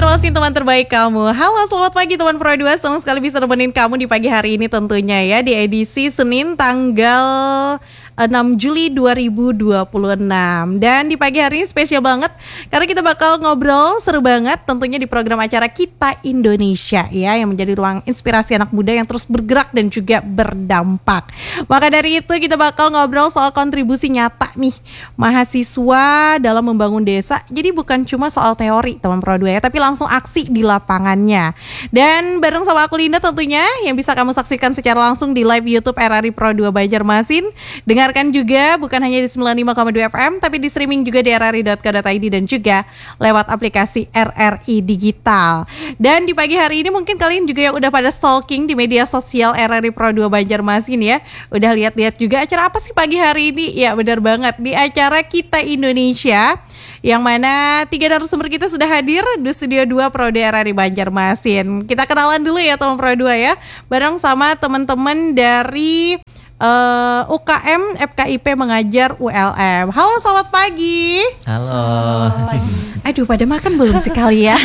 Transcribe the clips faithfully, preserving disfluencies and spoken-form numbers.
Banjarmasin, teman terbaik kamu. Halo, selamat pagi teman Pro dua. Senang sekali bisa nemenin kamu di pagi hari ini tentunya ya, di edisi Senin tanggal enam Juli dua ribu dua puluh enam. Dan di pagi hari ini spesial banget karena kita bakal ngobrol seru banget tentunya di program acara Kita Indonesia ya, yang menjadi ruang inspirasi anak muda yang terus bergerak dan juga berdampak. Maka dari itu kita bakal ngobrol soal kontribusi nyata nih mahasiswa dalam membangun desa. Jadi bukan cuma soal teori teman Pro dua ya, tapi langsung aksi di lapangannya. Dan bareng sama aku Linda tentunya, yang bisa kamu saksikan secara langsung di live YouTube R R I Pro dua Banjarmasin. Dengarkan juga bukan hanya di sembilan puluh lima koma dua F M, tapi di streaming juga di r r i dot co dot i d dan juga lewat aplikasi R R I Digital. Dan di pagi hari ini mungkin kalian juga yang udah pada stalking di media sosial R R I Pro dua Banjarmasin ya, udah lihat-lihat juga acara apa sih pagi hari ini? Ya benar banget, di acara Kita Indonesia, yang mana tiga narasumber kita sudah hadir di studio dua Pro dua R R I Banjarmasin. Kita kenalan dulu ya teman Pro dua ya, bareng sama teman-teman dari Uh, U K M F K I P Mengajar U L M. Halo, selamat pagi. Halo. Aduh, pada makan belum sih kalian?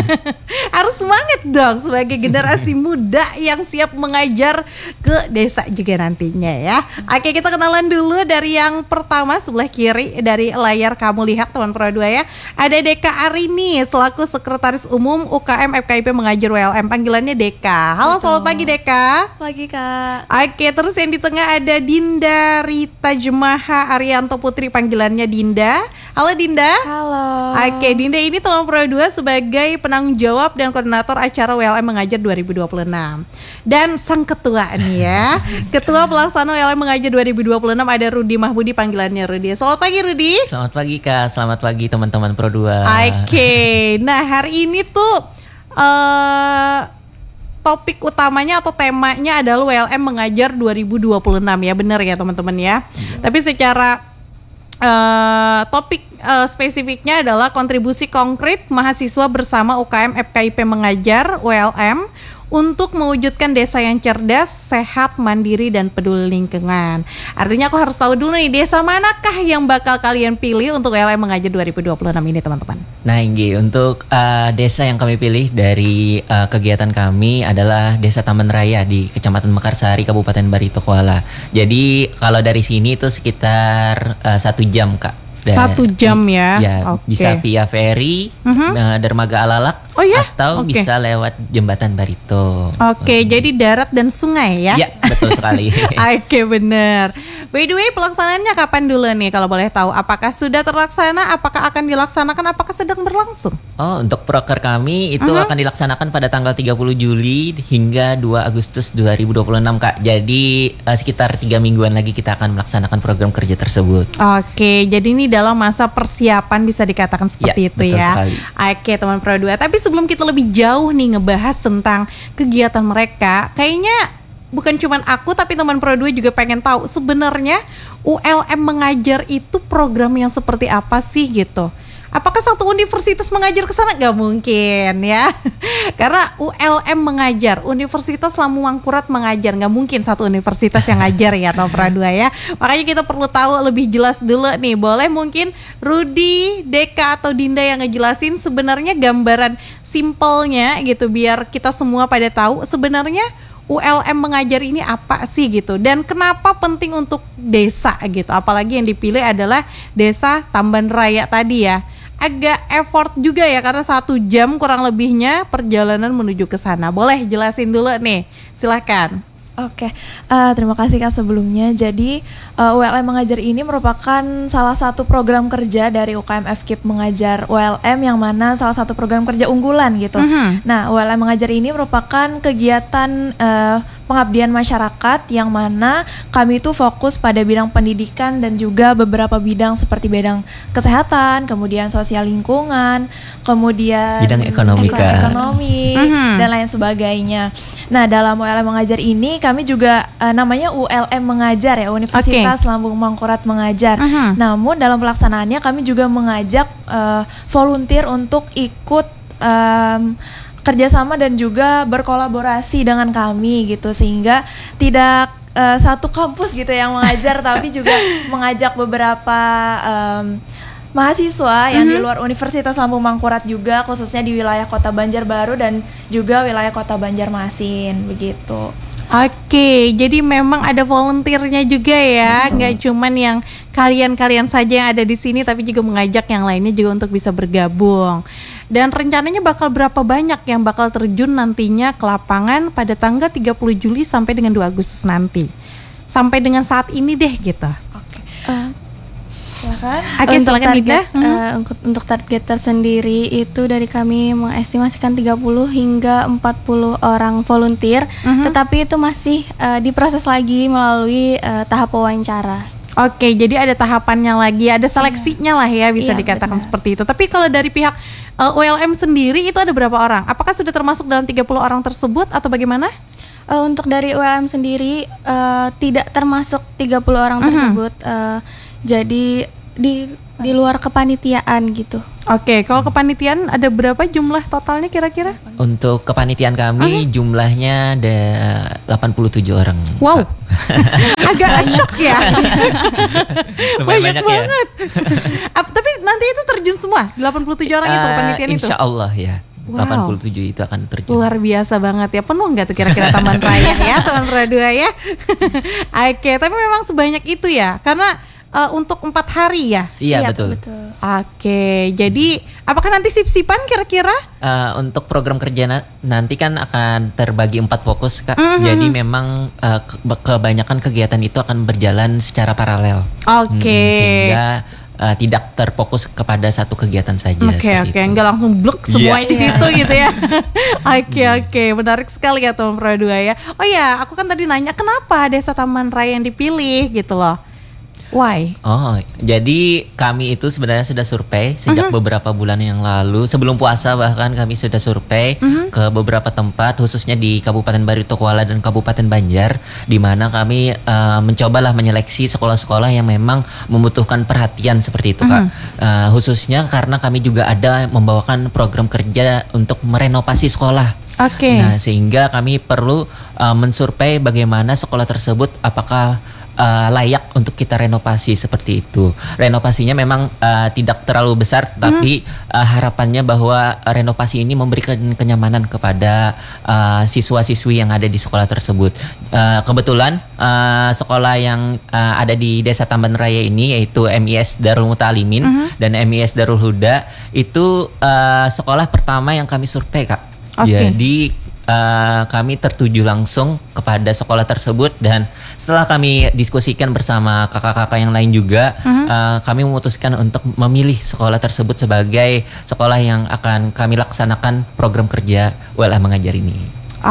Harus semangat dong sebagai generasi muda yang siap mengajar ke desa juga nantinya ya. Oke, kita kenalan dulu dari yang pertama sebelah kiri dari layar kamu lihat teman Pro dua ya. Ada Deka Arini selaku Sekretaris Umum U K M F K I P Mengajar U L M, panggilannya Deka. Halo, selamat pagi Deka. Pagi Kak. Oke, terus yang di tengah ada Dinda Rita Jemaha Arianto Putri, panggilannya Dinda. Halo Dinda. Halo. Oke, Dinda ini teman Pro dua sebagai penanggung jawab dan koordinator acara U L M Mengajar dua ribu dua puluh enam. Dan sang ketua nih ya, Ketua Pelaksana U L M Mengajar dua ribu dua puluh enam ada Rudi Mahbudi, panggilannya Rudi. Selamat pagi Rudi. Selamat pagi Kak, selamat pagi teman-teman Pro dua. Oke, nah hari ini tuh uh, topik utamanya atau temanya adalah U L M Mengajar dua ribu dua puluh enam ya, benar ya teman-teman ya. Hmm. Tapi secara uh, topik uh, spesifiknya adalah kontribusi konkret mahasiswa bersama U K M F K I P Mengajar U L M untuk mewujudkan desa yang cerdas, sehat, mandiri, dan peduli lingkungan. Artinya aku harus tahu dulu nih, desa manakah yang bakal kalian pilih untuk U L M Mengajar dua ribu dua puluh enam ini teman-teman? Nah Inggi, untuk uh, desa yang kami pilih dari uh, kegiatan kami adalah Desa Taman Raya di Kecamatan Mekarsari, Kabupaten Barito Kuala. Jadi kalau dari sini itu sekitar uh, satu jam Kak. Dan, Satu jam ya, ya okay. Bisa via ferry, uh-huh. Dermaga Alalak, oh, ya? atau okay. bisa lewat Jembatan Barito. Oke, okay, hmm. jadi darat dan sungai ya? Ya, betul sekali. Oke, okay, benar. By the way, pelaksanaannya kapan dulu nih kalau boleh tahu? Apakah sudah terlaksana? Apakah akan dilaksanakan? Apakah sedang berlangsung? Oh, untuk proker kami itu uh-huh. akan dilaksanakan pada tanggal tiga puluh Juli hingga dua Agustus dua ribu dua puluh enam Kak. Jadi uh, sekitar tiga mingguan lagi kita akan melaksanakan program kerja tersebut. Oke, okay, jadi ini dalam masa persiapan bisa dikatakan seperti ya, itu ya. Sekali. Oke teman Pro dua, tapi sebelum kita lebih jauh nih ngebahas tentang kegiatan mereka, kayaknya bukan cuma aku tapi teman Pro dua juga pengen tahu sebenarnya U L M Mengajar itu program yang seperti apa sih gitu. Apakah satu universitas mengajar ke sana? Gak mungkin ya. Karena U L M Mengajar, Universitas Lampung Mangkurat mengajar, gak mungkin satu universitas yang ngajar ya atau Pro dua ya. Makanya kita perlu tahu lebih jelas dulu nih. Boleh mungkin Rudi, Deka atau Dinda yang ngejelasin sebenarnya gambaran simpelnya gitu, biar kita semua pada tahu sebenarnya U L M Mengajar ini apa sih gitu, dan kenapa penting untuk desa gitu, apalagi yang dipilih adalah Desa Tamban Raya tadi ya. Agak effort juga ya karena satu jam kurang lebihnya perjalanan menuju ke sana. Boleh jelasin dulu nih, silakan. Oke, uh, terima kasih Kak sebelumnya. Jadi uh, U L M Mengajar ini merupakan salah satu program kerja dari U K M F K I P Mengajar U L M, yang mana salah satu program kerja unggulan gitu. Uh-huh. Nah, U L M Mengajar ini merupakan kegiatan uh, pengabdian masyarakat yang mana kami itu fokus pada bidang pendidikan dan juga beberapa bidang seperti bidang kesehatan, kemudian sosial lingkungan, kemudian bidang ekonomi, eko- ekonomi uh-huh. dan lain sebagainya. Nah, dalam U L M Mengajar ini kami juga uh, namanya U L M Mengajar ya, Universitas okay. Lampung Mangkurat Mengajar. Uh-huh. Namun dalam pelaksanaannya kami juga mengajak uh, volunteer untuk ikut um, kerjasama dan juga berkolaborasi dengan kami gitu, sehingga tidak uh, satu kampus gitu yang mengajar tapi juga mengajak beberapa um, mahasiswa yang Mhm. di luar Universitas Lampung Mangkurat juga, khususnya di wilayah Kota Banjarbaru dan juga wilayah Kota Banjarmasin begitu. Oke, jadi memang ada volunteernya juga ya, nggak cuman yang kalian-kalian saja yang ada di sini, tapi juga mengajak yang lainnya juga untuk bisa bergabung. Dan rencananya bakal berapa banyak yang bakal terjun nantinya ke lapangan pada tanggal tiga puluh Juli sampai dengan dua Agustus nanti. Sampai dengan saat ini deh gitu. Oke. Eh, Silakan. Oke, untuk silakan Dinda. target, Mhm. eh, untuk, untuk target tersendiri itu dari kami mengestimasikan tiga puluh hingga empat puluh orang volunteer, Mhm. tetapi itu masih eh, diproses lagi melalui eh, tahap wawancara. Oke, jadi ada tahapannya lagi, ada seleksinya lah ya, bisa Iya, dikatakan benar. seperti itu. Tapi kalau dari pihak uh, U L M sendiri itu ada berapa orang? Apakah sudah termasuk dalam tiga puluh orang tersebut atau bagaimana? Eh, untuk dari U L M sendiri eh, tidak termasuk tiga puluh orang Mhm. tersebut, eh, jadi di di luar kepanitiaan gitu. Oke, kalau kepanitiaan ada berapa jumlah totalnya kira-kira? Untuk kepanitiaan kami jumlahnya ada delapan puluh tujuh orang. Wow, agak shock ya. Lumayan Banyak banyak ya. banget. Ap- tapi nanti itu terjun semua delapan puluh tujuh orang itu Eh, kepanitiaan itu. Insya Allah ya. Wow. delapan puluh tujuh itu akan terjun. Luar biasa banget ya. Penuh nggak tuh kira-kira Taman Raya ya, Taman Raya dua ya? Oke, tapi memang sebanyak itu ya, karena uh, untuk empat hari ya. Iya, betul. Oke, jadi apakah nanti sip-sipan kira-kira? Eh, untuk program kerja na- nanti kan akan terbagi empat fokus, Kak. Mhm. Jadi memang eh, ke- kebanyakan kegiatan itu akan berjalan secara paralel. Oke. Hmm, sehingga eh, tidak terfokus kepada satu kegiatan saja. Oke seperti oke, itu. nggak langsung blek semuanya Iya. di situ gitu ya. Oke oke, menarik sekali ya Taman Raya dua ya. Oh ya, aku kan tadi nanya kenapa desa Taman Raya yang dipilih gitu loh. Why? Oh, jadi kami itu sebenarnya sudah survei sejak beberapa bulan yang lalu. Sebelum puasa bahkan kami sudah survei ke beberapa tempat, khususnya di Kabupaten Baritokuala dan Kabupaten Banjar, di mana kami eh, mencobalah menyeleksi sekolah-sekolah yang memang membutuhkan perhatian seperti itu, Kak. Eh, khususnya karena kami juga ada membawakan program kerja untuk merenovasi sekolah. Oke. Nah, sehingga kami perlu uh, mensurvei bagaimana sekolah tersebut apakah uh, layak untuk kita renovasi seperti itu. Renovasinya memang uh, tidak terlalu besar, tapi uh, harapannya bahwa renovasi ini memberikan kenyamanan kepada uh, siswa-siswi yang ada di sekolah tersebut. Uh, kebetulan uh, sekolah yang uh, ada di Desa Taman Raya ini yaitu M I S Darul Mutalimin dan M I S Darul Huda itu uh, sekolah pertama yang kami survei, Kak. Oke. Jadi uh, kami tertuju langsung kepada sekolah tersebut dan setelah kami diskusikan bersama kakak-kakak yang lain juga, uh, kami memutuskan untuk memilih sekolah tersebut sebagai sekolah yang akan kami laksanakan program kerja U L M mengajar ini.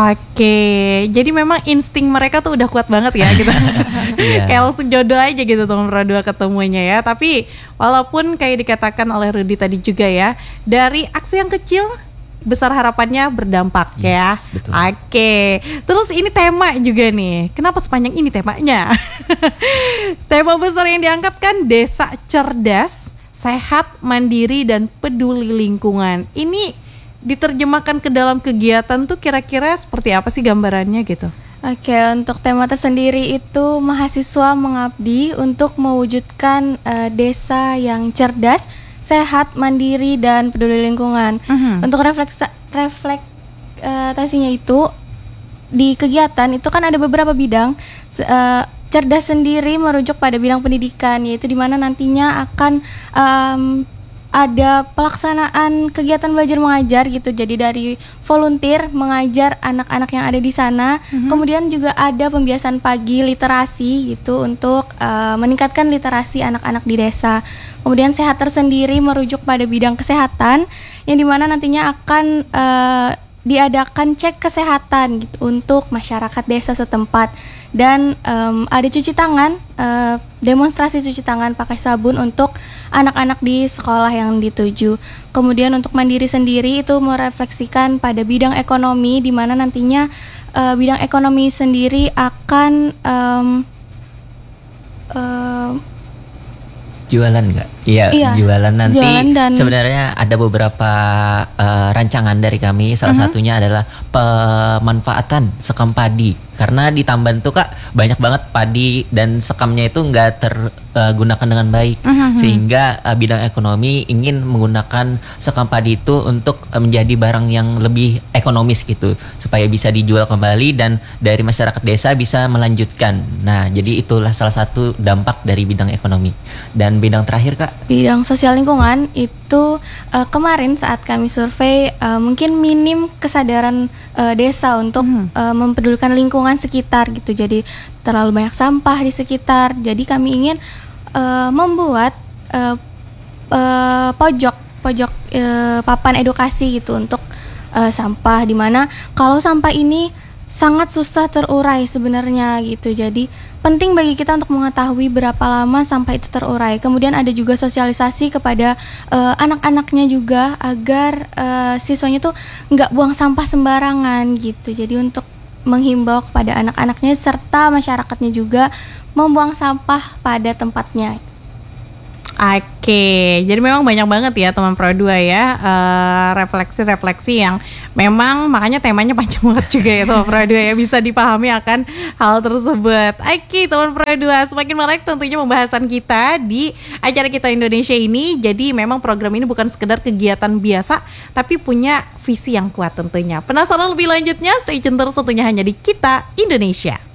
Oke, jadi memang insting mereka tuh udah kuat banget ya gitu. Iya. Kayak langsung jodoh aja gitu Taman Raya dua ketemunya ya. Tapi walaupun kayak dikatakan oleh Rudy tadi juga ya, dari aksi yang kecil besar harapannya berdampak ya. Yes, betul. Oke, terus ini tema juga nih. Kenapa sepanjang ini temanya? Tema besar yang diangkat kan desa cerdas, sehat, mandiri, dan peduli lingkungan. Ini diterjemahkan ke dalam kegiatan tuh kira-kira seperti apa sih gambarannya gitu? Oke, untuk tema tersendiri itu mahasiswa mengabdi untuk mewujudkan eh, desa yang cerdas, sehat, mandiri, dan peduli lingkungan. Mhm. Untuk refleksa, reflektasinya itu di kegiatan itu kan ada beberapa bidang. Se- eh, cerdas sendiri merujuk pada bidang pendidikan, yaitu di mana nantinya akan em, ada pelaksanaan kegiatan belajar mengajar gitu. Jadi dari volunteer mengajar anak-anak yang ada di sana. Kemudian juga ada pembiasaan pagi literasi gitu untuk uh, meningkatkan literasi anak-anak di desa. Kemudian sehat tersendiri merujuk pada bidang kesehatan yang dimana nantinya akan uh, diadakan cek kesehatan gitu untuk masyarakat desa setempat. Dan um, ada cuci tangan, uh, demonstrasi cuci tangan pakai sabun untuk anak-anak di sekolah yang dituju. Kemudian untuk mandiri sendiri itu merefleksikan pada bidang ekonomi, di mana nantinya uh, bidang ekonomi sendiri akan um, um, Jualan nggak? Iya, Iya, jualan nanti. jualan dan- Sebenarnya ada beberapa uh, rancangan dari kami. Salah Mhm. satunya adalah pemanfaatan sekam padi. Karena di Tamban tuh Kak banyak banget padi dan sekamnya itu nggak tergunakan dengan baik, Mhm. sehingga uh, bidang ekonomi ingin menggunakan sekam padi itu untuk uh, menjadi barang yang lebih ekonomis gitu, supaya bisa dijual kembali dan dari masyarakat desa bisa melanjutkan. Nah, jadi itulah salah satu dampak dari bidang ekonomi. Dan bidang terakhir Kak, Bidang sosial lingkungan itu eh, kemarin saat kami survei eh, mungkin minim kesadaran eh, desa untuk Hmm. eh, mempedulikan lingkungan sekitar gitu. Jadi terlalu banyak sampah di sekitar. Jadi kami ingin eh, membuat eh, eh, pojok pojok eh, papan edukasi gitu untuk eh, sampah, di mana kalau sampah ini sangat susah terurai sebenarnya gitu. Jadi penting bagi kita untuk mengetahui berapa lama sampah itu terurai. Kemudian ada juga sosialisasi kepada eh, anak-anaknya juga agar eh, siswanya tuh nggak buang sampah sembarangan gitu. Jadi untuk menghimbau kepada anak-anaknya serta masyarakatnya juga membuang sampah pada tempatnya. Oke, jadi memang banyak banget ya teman Pro dua ya eh, refleksi-refleksi yang memang makanya temanya panjang banget juga ya teman Pro dua ya, bisa dipahami akan hal tersebut. Oke teman Pro dua, semakin menarik tentunya pembahasan kita di acara Kita Indonesia ini. Jadi memang program ini bukan sekedar kegiatan biasa, tapi punya visi yang kuat tentunya. Penasaran lebih lanjutnya? Stay tune terus tentunya hanya di Kita Indonesia.